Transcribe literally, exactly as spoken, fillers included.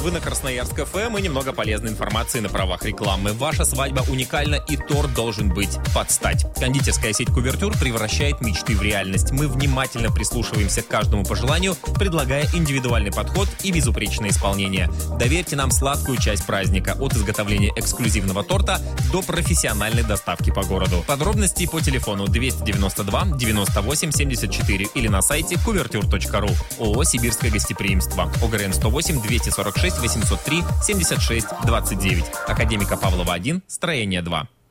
Вы на Красноярск эф эм и немного полезной информации на правах рекламы. Ваша свадьба уникальна, и торт должен быть под стать. Кондитерская сеть «Кувертюр» превращает мечты в реальность. Мы внимательно прислушиваемся к каждому пожеланию, предлагая индивидуальный подход и безупречное исполнение. Доверьте нам сладкую часть праздника, от изготовления эксклюзивного торта до профессиональной доставки по городу. Подробности по телефону двести девяносто два девяносто восемь семьдесят четыре или на сайте кувертюр точка ру. ООО «Сибирское гостеприимство». ОГРН сто восемь двести сорок шесть восемьсот три семьдесят шесть двадцать девять. Академика Павлова один, строение два.